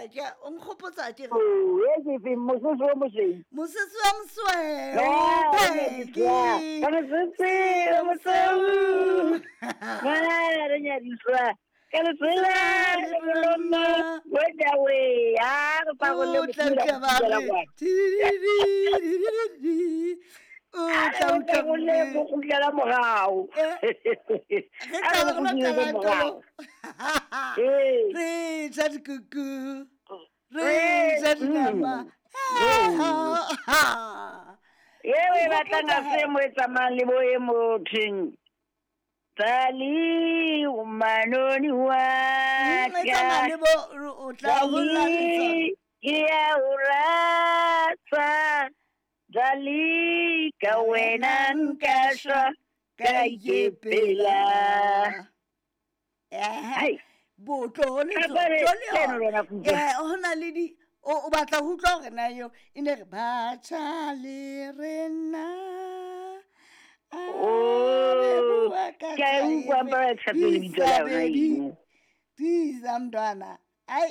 ke o nkgopotsa ke o e ke fe mosese o mosweu mosese wa mosweu ka mosese o mosweu re nyadiswa ka letsela le boloma wedawe a re pa go le motula go fitela kwa o tla utlwa go le go gutlela morao ge tla go lo kala tolo re tsa dikuku re tsa dinama yewe batlang a se mo etsamang le bo e motheng Dali umanoni waka Dali kia urasa Dali kawena nkasha Kayepela Hai Boto le hona le di o batla ho utlwa hore na yo ine re batjha le rena Tiza mntwana ai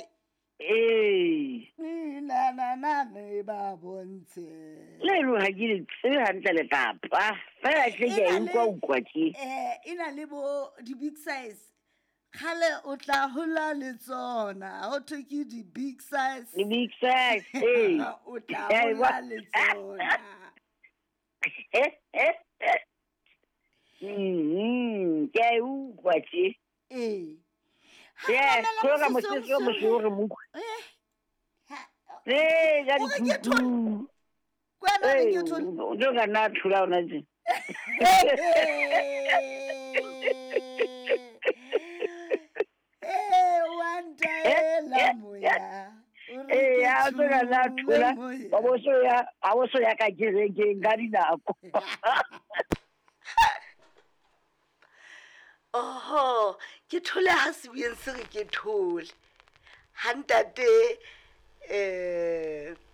na ba bontshe le lo ha ke tshe hantle le tapa fa ke ke utlwa ina le bo di big size khale o tla hola le tsona ho thwe di big size o tla hola le tsona ke utlwa tse tloga mosese o mosweu re mokgwa ja dikuku o ka nna thula ona tse wantaela moya a tloga nna thula a boso ya ka kerekeng ka dinako oho ke thole ha sebueng se re ke thole ha ntate